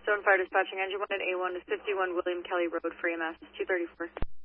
Stone Fire Dispatching, engine 1 at A1 to 51 William Kelly Road for EMS 234.